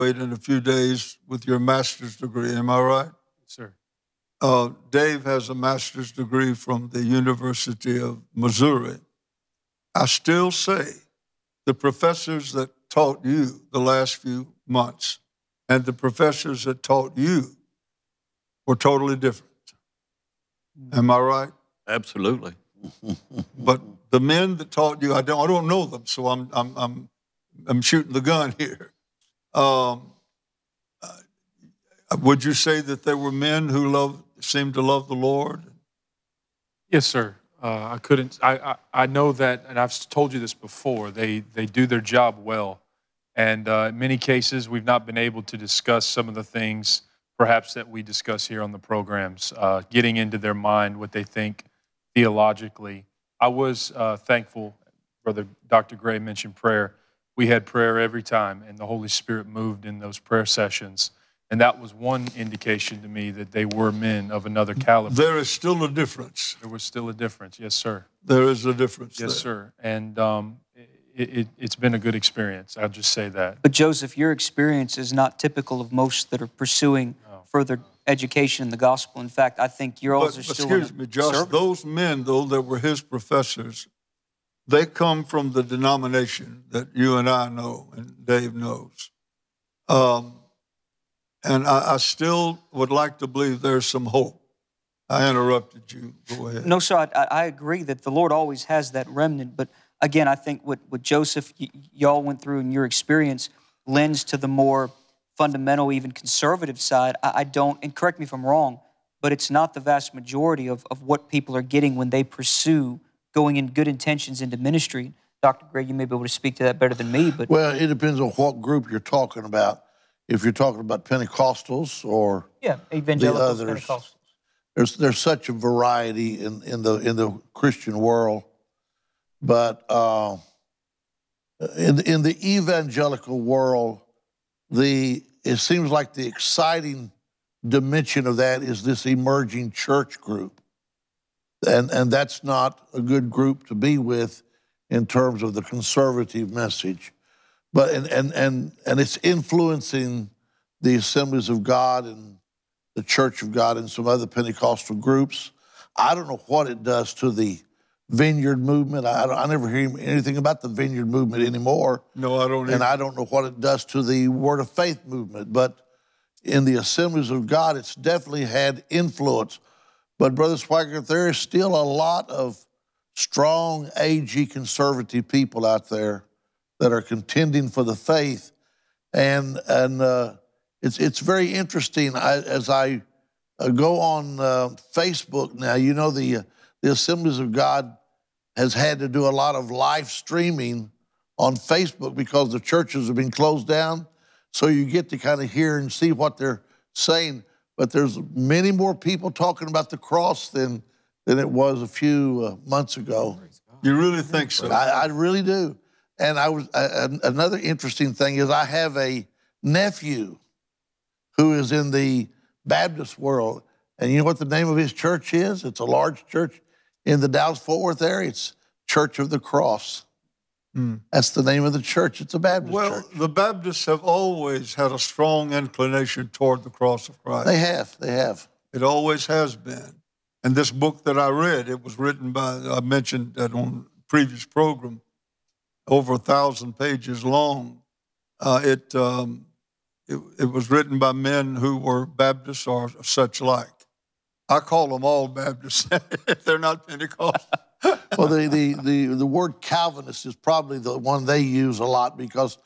in a few days with your master's degree. Am I right? Sir. Dave has a master's degree from the University of Missouri. I still say the professors that taught you the last few months and the professors that taught you were totally different. Am I right? Absolutely. But the men that taught you, I don't know them, so I'm shooting the gun here. Would you say that there were men who seemed to love the Lord? Yes, sir. I couldn't. I know that, and I've told you this before. They do their job well, and in many cases, we've not been able to discuss some of the things, perhaps that we discuss here on the programs. Getting into their mind, what they think theologically. I was thankful. Brother Dr. Gray mentioned prayer. We had prayer every time, and the Holy Spirit moved in those prayer sessions. And that was one indication to me that they were men of another caliber. There is still a difference. There was still a difference, yes, sir. There is a difference. Yes, there. sir. And it's been a good experience. I'll just say that. But Joseph, your experience is not typical of most that are pursuing further education in the gospel. In fact, I think yours are still. Excuse me, Josh. Those men, though, that were his professors, they come from the denomination that you and I know and Dave knows. And I still would like to believe there's some hope. I interrupted you. Go ahead. No, sir, I agree that the Lord always has that remnant. But again, I think what Joseph, y'all went through in your experience lends to the more fundamental, even conservative side. I don't, and correct me if I'm wrong, but it's not the vast majority of what people are getting when they pursue going in good intentions into ministry. Dr. Gray, you may be able to speak to that better than me. But well, it depends on what group you're talking about. If you're talking about Pentecostals or evangelicals, the others, Pentecostals. There's such a variety in the Christian world, but in the evangelical world, it seems like the exciting dimension of that is this emerging church group, and that's not a good group to be with in terms of the conservative message. But and it's influencing the Assemblies of God and the Church of God and some other Pentecostal groups. I don't know what it does to the Vineyard movement. I never hear anything about the Vineyard movement anymore. No, I don't. And I don't know what it does to the Word of Faith movement. But in the Assemblies of God, it's definitely had influence. But Brother Swaggart, there is still a lot of strong AG conservative people out there that are contending for the faith, and it's very interesting. As I go on Facebook now, you know the Assemblies of God has had to do a lot of live streaming on Facebook because the churches have been closed down, so you get to kind of hear and see what they're saying. But there's many more people talking about the cross than it was a few months ago. You really think so? I really do. And another interesting thing is I have a nephew who is in the Baptist world. And you know what the name of his church is? It's a large church in the Dallas-Fort Worth area. It's Church of the Cross. That's the name of the church. It's a Baptist church. Well, the Baptists have always had a strong inclination toward the cross of Christ. They have. It always has been. And this book that I read, it was written by, I mentioned that on a previous program, over 1,000 pages long. It was written by men who were Baptists or such like. I call them all Baptists if they're not Pentecostal. Well, the word Calvinist is probably the one they use a lot because